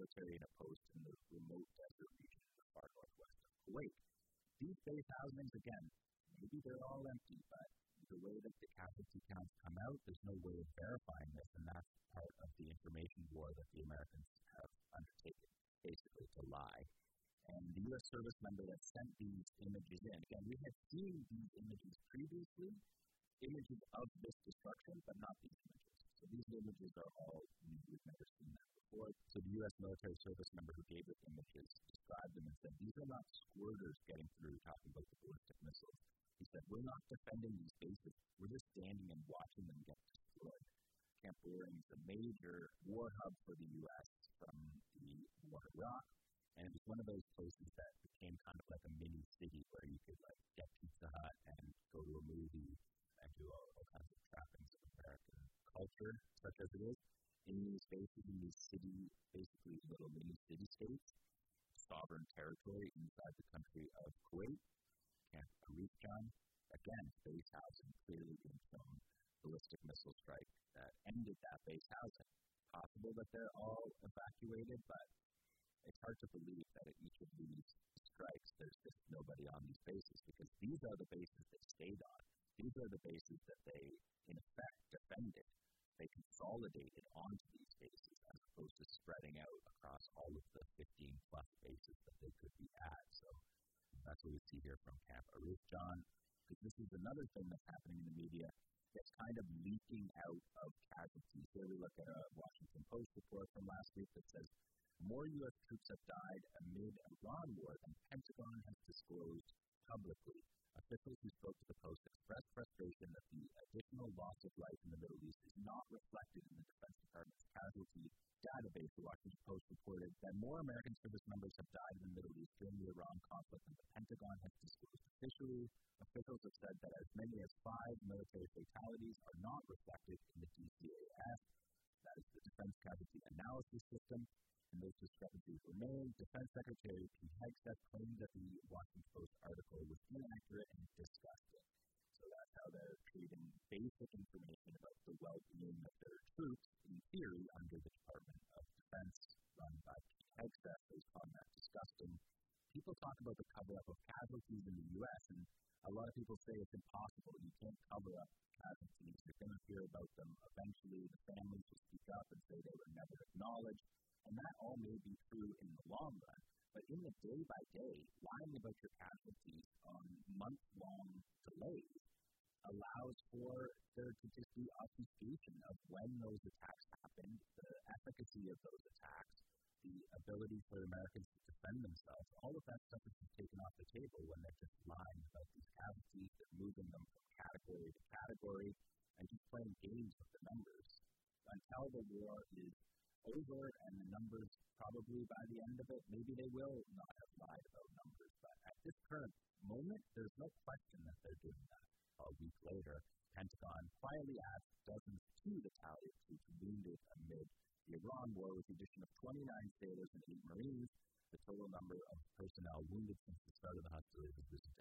military in a post in the remote desert region in the far northwest of Kuwait. These base housings, again, maybe they're all empty, but the way that the casualty counts come out, there's no way of verifying this, and that's part of the information war that the Americans have undertaken, basically to lie. And the U.S. service member that sent these images in, again, we had seen these images previously, images of this destruction, but not these images. So these images are all new. We've never seen that before. So the U.S. military service member who gave us images described them and said, these are not squirters getting through talking about the ballistic missiles. He said, we're not defending these bases. We're just standing and watching them get destroyed. Camp Buehring is a major war hub for the U.S. from the war of Iraq. And it was one of those places that became kind of like a mini city where you could like get Pizza Hut and go to a movie and do all kinds of trappings of American culture, such as it is. In these spaces, in these city, basically little mini city-states, sovereign territory inside the country of Kuwait, Camp Arif Jan, again, base housing, clearly being shown, ballistic missile strike that ended that base housing. Possible that they're all evacuated, but it's hard to believe that at each of these strikes there's just nobody on these bases, because these are the bases they stayed on. These are the bases that they, in effect, defended. They consolidated onto these bases as opposed to spreading out across all of the 15-plus bases that they could be at. So that's what we see here from Camp Arif Jan, because this is another thing that's happening in the media that's kind of leaking out of casualties. Here we look at a Washington Post report from last week that says more U.S. troops have died amid Iran war than Pentagon has disclosed publicly. Officials who spoke to the Post expressed frustration that the additional loss of life in the Middle East is not reflected in the Defense Department's casualty database. The Washington Post reported that more American service members have died in the Middle East during the Iran conflict than the Pentagon has disclosed officially. Officials have said that as many as 5 military fatalities are not reflected in the DCAS, that is the Defense Casualty Analysis System, and those discrepancies remain. Defense Secretary Pete Hegseth claimed that the Washington Post article was inaccurate and disgusting. So that's how they're treating basic information about the well-being of their troops, in theory, under the Department of Defense, run by Pete Hegseth, who's calling that disgusting. People talk about the cover-up of casualties in the U.S., and a lot of people say it's impossible. You can't cover up casualties. You're going to hear about them eventually. The families will speak up and say they were never acknowledged. And that all may be true in the long run. But in the day-by-day, lying about your casualties on month-long delays allows for there to just be obfuscation of when those attacks happened, the efficacy of those attacks, the ability for Americans to defend themselves. All of that stuff is just taken off the table when they're just lying about these casualties. They're moving them from category to category and just playing games with the numbers. Until the war is over and the numbers probably by the end of it, maybe they will not have lied about numbers. But at this current moment, there's no question that they're doing that. A week later, Pentagon quietly adds dozens to the tally of troops wounded amid the Iran war, with the addition of 29 sailors and 8 Marines. The total number of personnel wounded since the start of the hostilities has risen to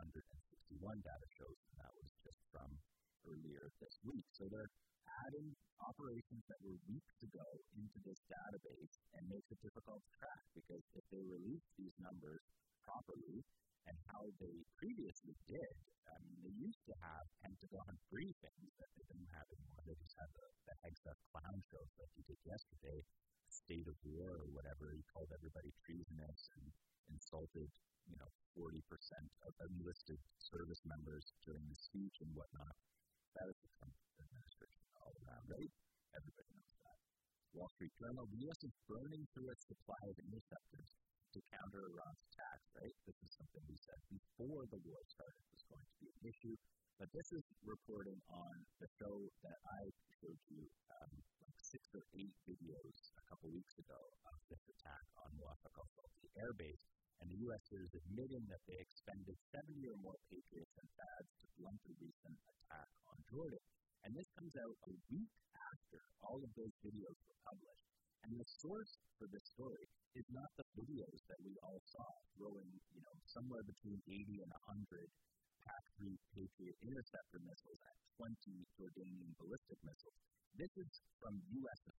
861, data shows, and that was just from earlier this week. So they're adding operations that were weeks ago into this database and makes it difficult to track, because if they release these numbers properly and how they previously did, they used to have Pentagon briefings that they didn't have anymore. They just had the Hegseth clown shows like he did yesterday, state of war or whatever. He called everybody treasonous and insulted, 40% of enlisted service members during the speech and whatnot. That is the Trump administration all around, right? Everybody knows that. Wall Street Journal, the U.S. is burning through its supply of interceptors to counter Iran's attacks, right? This is something we said before the war started was going to be an issue. But this is reporting on the show that I showed you, like 6 or 8 videos a couple weeks ago of this attack on Muaffaq al-Salti Air Base. And the U.S. is admitting that they expended 70 or more Patriots and THAADs to blunt a recent attack on Jordan. And this comes out a week after all of those videos were published. And the source for this story is not the videos that we all saw throwing, somewhere between 80 and 100 PAC-3 Patriot interceptor missiles at 20 Jordanian ballistic missiles. This is from U.S.